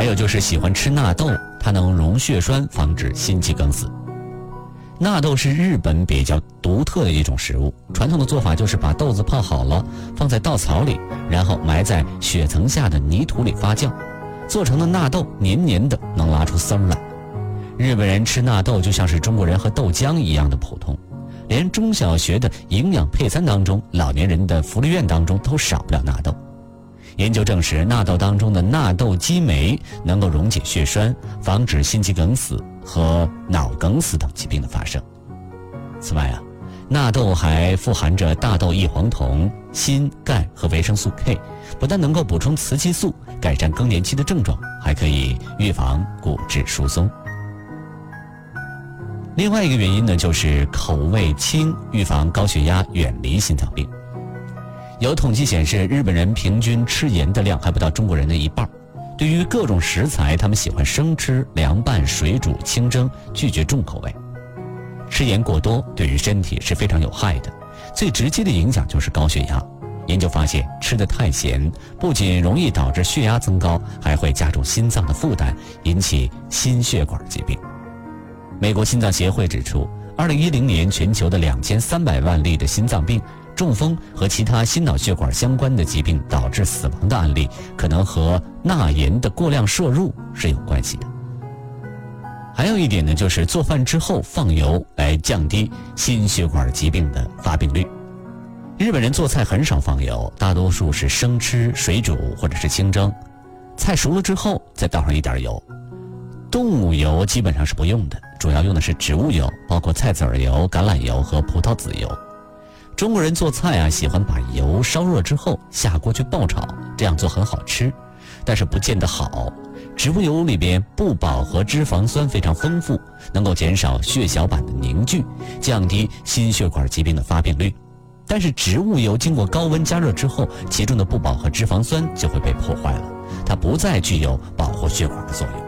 有就是喜欢吃纳豆，它能溶血栓，防止心肌梗死。纳豆是日本比较独特的一种食物，传统的做法就是把豆子泡好了，放在稻草里，然后埋在雪层下的泥土里发酵，做成的纳豆黏黏的，能拉出丝儿来。日本人吃纳豆就像是中国人喝豆浆一样的普通，连中小学的营养配餐当中，老年人的福利院当中都少不了纳豆。研究证实，纳豆当中的纳豆激酶能够溶解血栓，防止心肌梗死和脑梗死等疾病的发生。此外纳豆还富含着大豆异黄酮、锌、钙和维生素 K， 不但能够补充雌激素，改善更年期的症状，还可以预防骨质疏松。另外一个原因呢，就是口味轻，预防高血压，远离心脏病。有统计显示，日本人平均吃盐的量还不到中国人的一半。对于各种食材，他们喜欢生吃、凉拌、水煮、清蒸，拒绝重口味。吃盐过多对于身体是非常有害的，最直接的影响就是高血压。研究发现，吃得太咸不仅容易导致血压增高，还会加重心脏的负担，引起心血管疾病。美国心脏协会指出，2010年全球的2300万例的心脏病、中风和其他心脑血管相关的疾病导致死亡的案例，可能和钠盐的过量摄入是有关系的。还有一点呢，就是做饭之后放油来降低心血管疾病的发病率。日本人做菜很少放油，大多数是生吃、水煮或者是清蒸，菜熟了之后再倒上一点油。动物油基本上是不用的，主要用的是植物油，包括菜籽油、橄榄油和葡萄籽油。中国人做菜喜欢把油烧热之后下锅去爆炒，这样做很好吃，但是不见得好。植物油里边不饱和脂肪酸非常丰富，能够减少血小板的凝聚，降低心血管疾病的发病率。但是植物油经过高温加热之后，其中的不饱和脂肪酸就会被破坏了，它不再具有保护血管的作用。